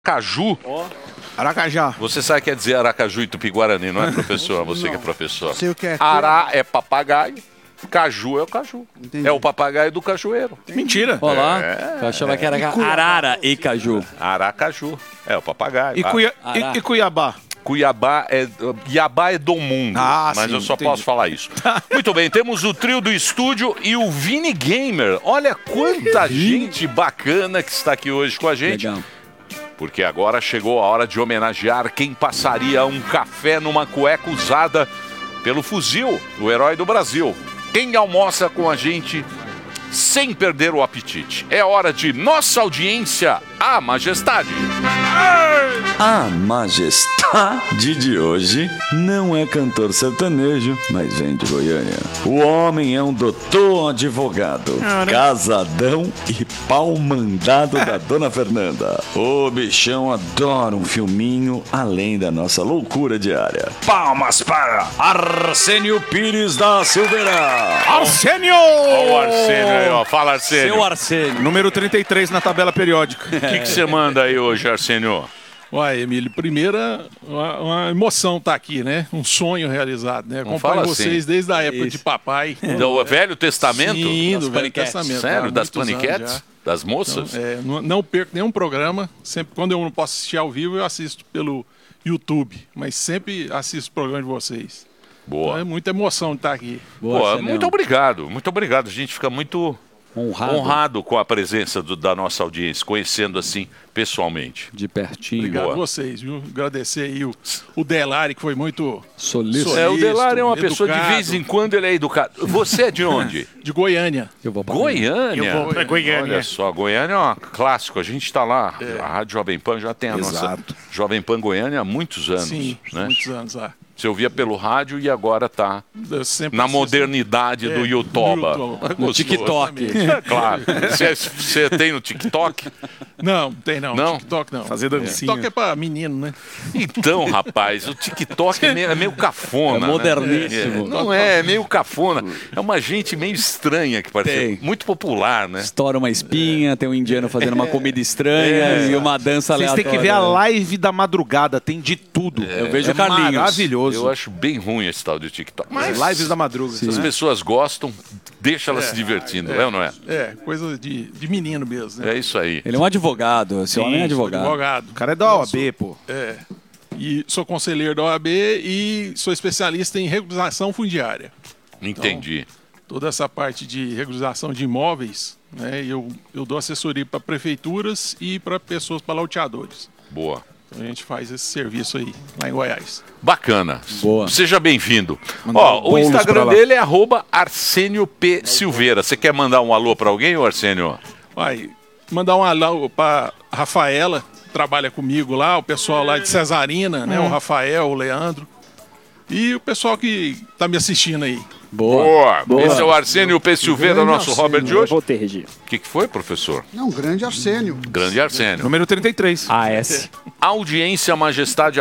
Aracaju. Aracajá. Você sabe o que quer dizer Aracaju e Tupi-Guarani, não é, professor? Você que é professor. Sei o que é. Ará é papagaio, caju é o caju. Entendi. É o papagaio do cajueiro. Mentira. Olá, eu achava que era arara e caju. Aracaju. É o papagaio. E Cuiabá? Cuiabá é... Iabá é do mundo. Mas sim, eu só entendi. posso falar isso. Muito bem, temos o trio do estúdio e o Vini Gamer. Olha quanta gente bacana que está aqui hoje com a gente. Legal. Porque agora chegou a hora de homenagear quem passaria um café numa cueca usada pelo Fuzil, o herói do Brasil. Quem almoça com a gente sem perder o apetite. É hora de nossa audiência, a Majestade. A Majestade de hoje não é cantor sertanejo, mas vem de Goiânia. O homem é um doutor advogado, casadão e pau mandado da Dona Fernanda. O bichão adora um filminho além da nossa loucura diária. Palmas para Arsênio Pires da Silveira. Arsênio! Ó o Arsênio aí, ó. Fala, Arsênio. Seu Arsênio. Número 33 na tabela periódica. O que você manda aí hoje, Arsênio? Uai, Emílio, primeira, uma emoção estar aqui, né? Um sonho realizado, né? fala Acompanho vocês assim. desde a época Isso. de papai. Do Velho Testamento? Sim, do Velho paniquetes. Testamento. Sério? há Das muitos anos paniquetes? já. Das moças? Não perco nenhum programa. Sempre, quando eu não posso assistir ao vivo, eu assisto pelo YouTube. Mas sempre assisto o programa de vocês. Então Boa. é muita emoção de estar aqui. Boa, Pô, Arsenio. muito obrigado, muito obrigado. A gente fica muito honrado com a presença da nossa audiência, conhecendo assim pessoalmente. De pertinho. Obrigado Boa. a vocês, viu? Agradecer aí o Delari, que foi muito Solícito. O Delari é uma pessoa de educado. vez em quando ele é educado. Você é de onde? de Goiânia. Eu vou pra Goiânia. Eu vou pra Goiânia. Olha só, Goiânia é um clássico. A gente está lá, a Rádio Jovem Pan já tem a nossa Exato. Jovem Pan Goiânia há muitos anos. Sim, né? muitos anos lá. Você ouvia pelo rádio e agora está Eu sempre na assisto- modernidade do Youtuba. No TikTok. É claro. Você tem no TikTok? Não, tem não. Não? TikTok não. Fazer dancinha. TikTok é pra menino, né? Então, rapaz, o TikTok é meio cafona. É né? moderníssimo. Não é meio cafona. É uma gente meio estranha que parece Tem. muito popular, né? Estoura uma espinha, tem um indiano fazendo uma comida estranha e uma dança Vocês aleatória. têm que ver a live da madrugada, tem de tudo. Eu vejo o Carlinhos. Maravilhoso. Eu acho bem ruim esse tal de TikTok. Mas Lives da madruga. se as pessoas gostam, deixa elas se divertindo, é ou não é? É, coisa de menino mesmo, né? É isso aí. Ele é um advogado, esse homem é advogado. Advogado. O cara é da OAB, pô. É. E sou conselheiro da OAB e sou especialista em regularização fundiária. Entendi. Toda essa parte de regularização de imóveis, né? Eu dou assessoria para prefeituras e para pessoas, para loteadores. Boa. Então a gente faz esse serviço aí, lá em Goiás. Bacana. Boa. Seja bem-vindo. Mandar Ó, o bolos pra Instagram lá. dele é @Arsênio P. Silveira. Você quer mandar um alô para alguém, ô Arsênio? Vai, mandar um alô para Rafaela, que trabalha comigo lá, o pessoal lá de Cesarina, né? O Rafael, o Leandro. E o pessoal que tá me assistindo aí. Boa. Esse é o Arsênio P. Silveira, Grande nosso Arsênio, Robert de eu hoje. vou ter, Regi. O que foi, professor? Não, grande Arsênio. Grande Arsênio. Número 33. AS. Audiência majestade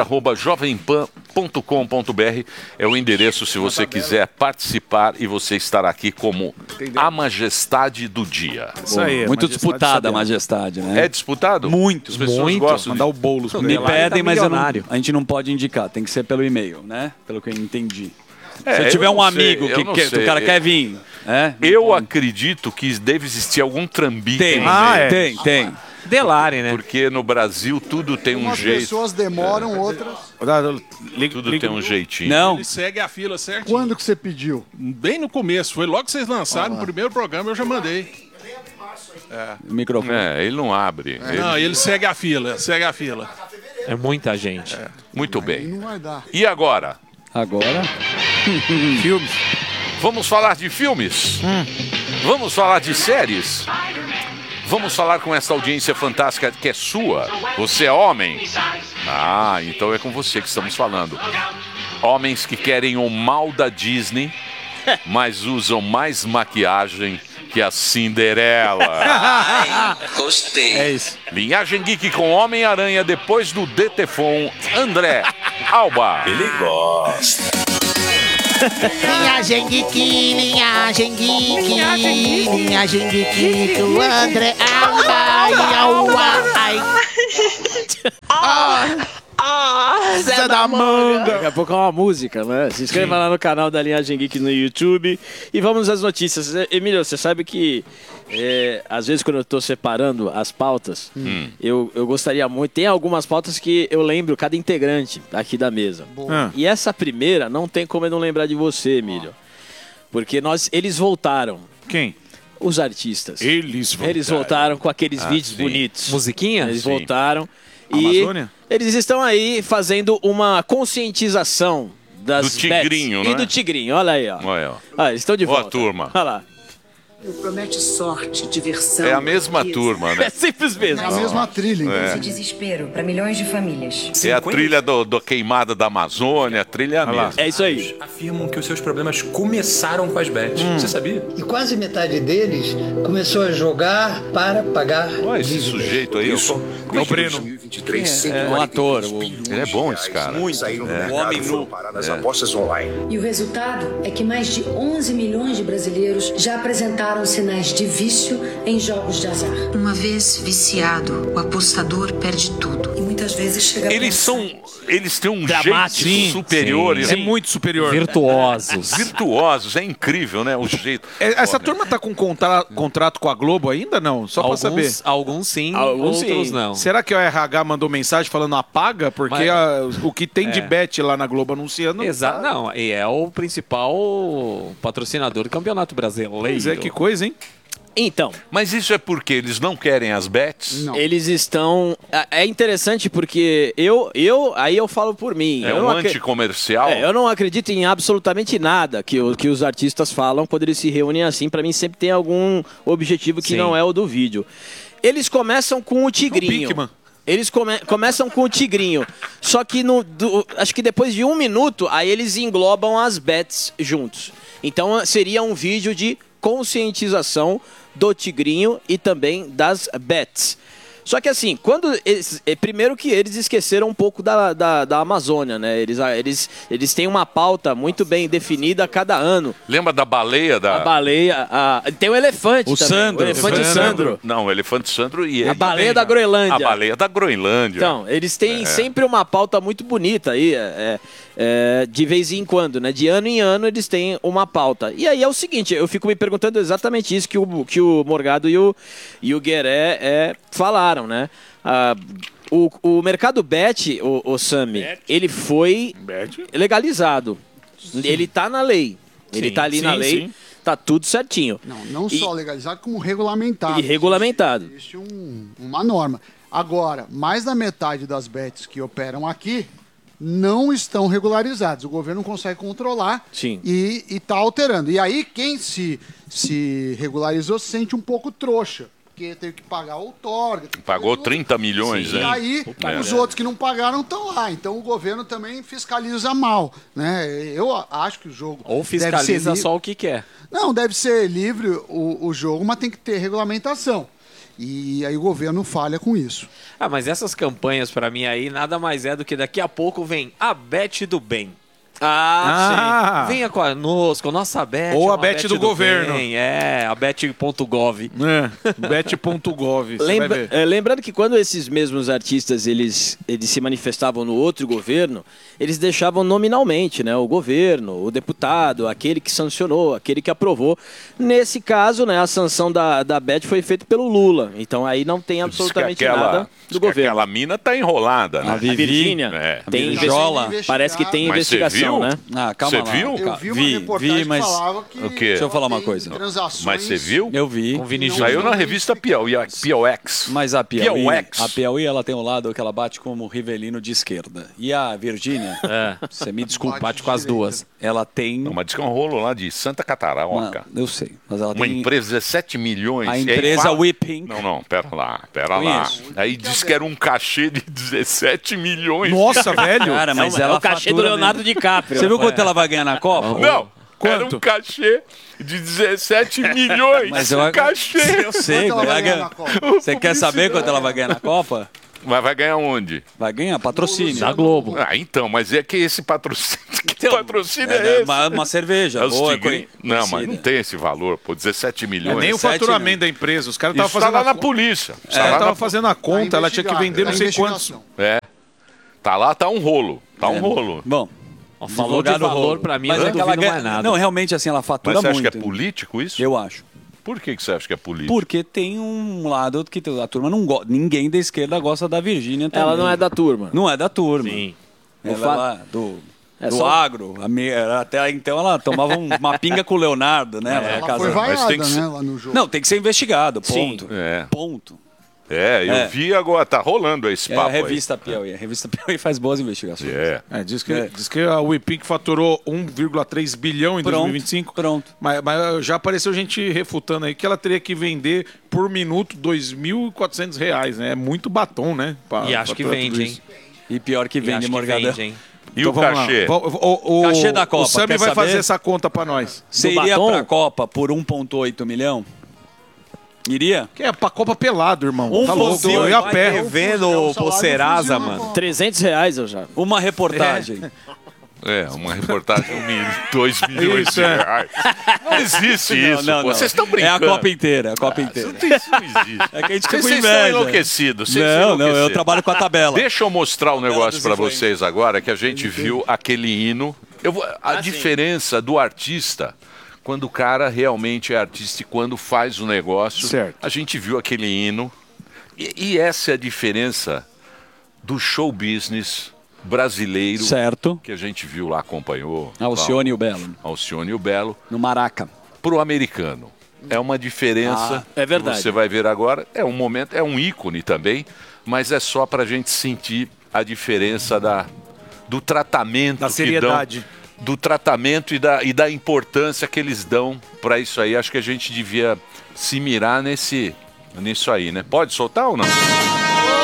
@jovempan.com.br é o endereço se você quiser participar e você estar aqui como a majestade do dia. Isso aí. Muito Majestade disputada a Sabendo. majestade, né? É disputado? Muito, As pessoas muito. gostam. Mandar o bolos pra Me ele. pedem, mas eu não, milionário. a gente não pode indicar. Tem que ser pelo e-mail, né? Pelo que eu entendi. É, Se eu tiver eu um não sei, amigo eu que não quer, sei. o cara quer vir, né? Eu acredito que deve existir algum trambique Tem, no Ah, meio, é. tem. Delari, né? porque no Brasil tudo tem um Umas jeito, pessoas demoram, outras... tudo tem um jeitinho. Não, Ele segue a fila certinho. Quando que você pediu? Bem no começo, foi logo que vocês lançaram, no primeiro programa eu já mandei. o microfone. É, ele não abre. Não, ele segue a fila, segue a fila. É muita gente. Muito Aí bem. não vai dar. E agora? Agora, Filmes. Vamos falar de filmes? Vamos falar de séries? Vamos falar com essa audiência fantástica que é sua? Você é homem? Ah, então é com você que estamos falando. Homens que querem o mal da Disney, mas usam mais maquiagem que a Cinderela. É isso. Linhagem Geek com Homem-Aranha depois do Detefon, André Alba. Linhagem Geek, linhagem geek, linhagem geek, o André Alba, ai, Zé da Manga. Daqui a pouco é uma música, né? Se inscreva lá no canal da Linhagem Geek no YouTube. E vamos às notícias. Emílio, você sabe que às vezes quando eu tô separando as pautas, eu gostaria muito... Tem algumas pautas que eu lembro cada integrante aqui da mesa. E essa primeira não tem como eu não lembrar de você, Emílio. Porque eles voltaram. Quem? Os artistas. Eles voltaram com aqueles vídeos bonitos. Musiquinha? Eles voltaram. Amazônia? E eles estão aí fazendo uma conscientização das Do tigrinho, bets. né? E do tigrinho, olha aí, ó. Olha, ó. Ah, eles estão de volta. Ó a turma. Olha lá. Promete sorte, diversão. É a mesma turma, né? É simples mesmo. É a mesma trilha, Esse desespero para milhões de famílias. É a trilha do queimada da Amazônia, a trilha mesmo. É isso aí. Afirmam que os seus problemas começaram com as bets. Você sabia? E quase metade deles começou a jogar para pagar. Olha esse sujeito aí. É o Breno. É um ator. Ele é bom, esse cara. O homem nu. apostas online. E o resultado é que mais de 11 milhões de brasileiros já apresentaram sinais de vício em jogos de azar. Uma vez viciado, o apostador perde tudo. E muitas vezes chega a Eles têm um Dramático. jeito superior. É muito superior. Virtuosos. Virtuosos, é incrível, né? O jeito. Essa turma tá com contrato com a Globo ainda, não? Só pra saber. Alguns sim, Alguns outros sim. não. Será que o RH mandou mensagem falando apaga? Porque o que tem de bet lá na Globo anunciando... Exato, não, e é o principal patrocinador do Campeonato Brasileiro. Pois é, que coisa, hein? Então, Mas isso é porque eles não querem as bets? Não. eles estão... É interessante porque aí eu falo por mim. É eu um não anticomercial? eu não acredito em absolutamente nada que os artistas falam quando eles se reúnem assim. Pra mim sempre tem algum objetivo que Sim. não é o do vídeo. Eles começam com o tigrinho. Bigman. Eles começam com o tigrinho. Só que acho que depois de 1 minuto, aí eles englobam as bets juntos. Então seria um vídeo de conscientização do tigrinho e também das bets. Só que assim, primeiro que eles esqueceram um pouco da Amazônia, né? Eles têm uma pauta muito bem definida a cada ano. Lembra da baleia? A baleia, tem o elefante também. Sandro. O elefante Sandro. Não, o elefante Sandro e A baleia da Groenlândia. A baleia da Groenlândia. Então, eles têm sempre uma pauta muito bonita aí, de vez em quando, né? De ano em ano eles têm uma pauta. E aí é o seguinte, eu fico me perguntando exatamente isso que o Morgado e o Gueré falaram, né? O mercado bet, o Sami, ele foi legalizado. Ele tá na lei. Ele tá ali na lei. Sim. Tá tudo certinho. Não só legalizado, como regulamentado. E regulamentado. Existe uma norma. Agora, mais da metade das bets que operam aqui não estão regularizados. O governo não consegue controlar. Sim. E está alterando. E aí, quem se regularizou se sente um pouco trouxa. Porque teve que pagar outorga. Pagou 30 milhões, E né? aí, os outros que não pagaram estão lá. Então, o governo também fiscaliza mal. Né? Eu acho que o jogo... Ou deve ser fiscaliza só o que quer. Não, deve ser livre o jogo, mas tem que ter regulamentação. E aí o governo falha com isso. Ah, mas essas campanhas pra mim aí nada mais é do que daqui a pouco vem a bet do bem. Ah, Venha conosco, nossa bet. Ou é a uma bet do governo. bem, a bet.gov. Bet.gov. Você vai ver. Lembrando que quando esses mesmos artistas eles se manifestavam no outro governo, eles deixavam nominalmente, né, o governo, o deputado, aquele que sancionou, aquele que aprovou. Nesse caso, né, a sanção da Bet foi feita pelo Lula. Então aí não tem absolutamente nada do governo. Aquela mina tá enrolada, né? A Virgínia tem parece que tem Mas você investigação, viu? né? Ah, calma Você lá. viu? Eu vi uma reportagem que mas... falava que... O quê? Deixa eu falar uma coisa. Transações... Mas você viu? Eu vi. Com Vini Saiu na revista POX. Mas a Piauí, Piauí. ela tem um lado que ela bate como Rivelino de esquerda. E a Virgínia, você me desculpa, Bate com as duas. ela tem... Não, mas diz que é um rolo lá de Santa Catarina. Eu sei, mas ela Uma tem... empresa, 17 milhões. A E aí empresa fala- Whipping. Não, pera lá. Conheço. Aí diz que era um cachê de 17 milhões. Nossa, velho. Cara, mas é ela o cachê do fatura Leonardo mesmo. DiCaprio. Você viu quanto ela vai ganhar na Copa? Não, era Quanto? um cachê de 17 milhões. Mas eu Um cachê. sei, Quanto ela vai ganhar ganha- na Copa? Você quer saber quanto ela vai ganhar na Copa? Mas vai ganhar onde? Vai ganhar patrocínio. Da Globo. Ah, então, mas é que esse patrocínio... Que patrocínio é esse? Uma cerveja. É os boa, tigrinhos. Não, mas não tem esse valor, pô, 17 milhões. Nem o faturamento da empresa. Os caras estavam Isso fazendo tá lá na polícia. Os caras estavam fazendo a conta, ela tinha que vender não sei quantos. É. Tá lá, tá um rolo. Tá um rolo. Bom, falou de valor pra mim, mas eu é não que ela duvido ganha... mais nada. Não, realmente, assim, ela fatura Mas você muito. acha que é político isso? Eu acho. Por que você acha que é político? Porque tem um lado que a turma não gosta. Ninguém da esquerda gosta da Virgínia também. Ela não é da turma. Não é da turma. Sim. Ela é lá do só- agro. Até então ela tomava uma pinga com o Leonardo, né? Ela foi vaiada, tem que ser- né, lá no jogo. Não, tem que ser investigado, Sim. ponto. É. Ponto. É, eu vi agora, tá rolando esse É papo a revista Piauí. A revista Piauí faz boas investigações. aí. É. Diz que a WePink faturou 1,3 bilhão em 2025. Pronto. Mas já apareceu gente refutando aí que ela teria que vender por minuto R$2.400, né? É muito batom, né? E acho que faturar tudo vende, isso. hein? E pior que E vende, acho que Morgadão. vende, hein? E Então o vamos lá. cachê? Cachê da Copa, O Sami quer vai saber? fazer essa conta pra nós. Você Do iria batom? pra Copa por 1,8 milhão? Iria? Que é pra Copa pelado, irmão. Um Tá louco, fuzil eu ia a vai pé. revendo pro Serasa, mano. R$300 eu já. Uma reportagem. É, uma reportagem de 2 milhões Isso, de é. reais. Não existe isso, Não, pô. não. Vocês estão É a brincando. Copa inteira, a Copa inteira. Isso não existe. É que a gente fica com Vocês inveja. estão enlouquecidos. Vocês Não, estão não, eu enlouquecidos. trabalho com a tabela. Deixa eu mostrar um negócio dos pra influentes. vocês agora, que a gente viu aquele hino. A diferença do artista, quando o cara realmente é artista e quando faz o negócio. Certo. A gente viu aquele hino. E essa é a diferença do show business brasileiro. Certo. Que a gente viu lá, acompanhou. Alcione e o Belo. Alcione e o Belo. No Maraca. Pro americano. É uma diferença. é verdade. Que você vai ver agora. É um momento, é um ícone também, mas é só pra gente sentir a diferença do tratamento Da que seriedade. dão, do tratamento e da importância que eles dão pra isso aí. Acho que a gente devia se mirar nisso aí, né? Pode soltar ou não?